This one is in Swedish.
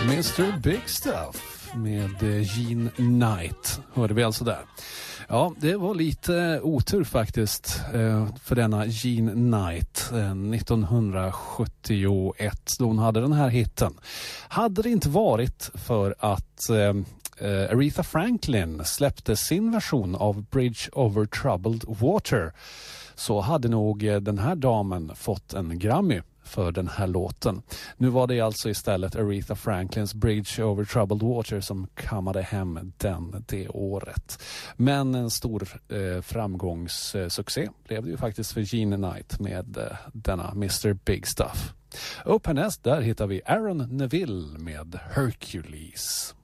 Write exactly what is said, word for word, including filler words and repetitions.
mister Big Stuff med Jean Knight hörde vi alltså där. Ja, det var lite otur faktiskt för denna Jean Knight nittonhundrasjuttioett då hon hade den här hitten. Hade det inte varit för att Aretha Franklin släppte sin version av Bridge Over Troubled Water så hade nog den här damen fått en Grammy för den här låten. Nu var det alltså istället Aretha Franklins Bridge Over Troubled Water som kammade hem den det året. Men en stor eh, framgångssuccé blev det ju faktiskt för Jean Knight med eh, denna mister Big Stuff. Upp härnäst, där hittar vi Aaron Neville med Hercules.